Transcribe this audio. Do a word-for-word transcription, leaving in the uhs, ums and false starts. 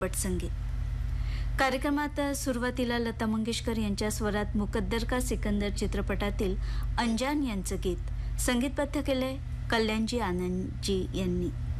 पट संगीत कार्यक्रमात सुरुवातीला लता मंगेशकर यांच्या स्वरात मुकद्दर का सिकंदर चित्रपटातील अंजान यांचं गीत संगीतबद्ध केले कल्याणजी आनंदजी यांनी.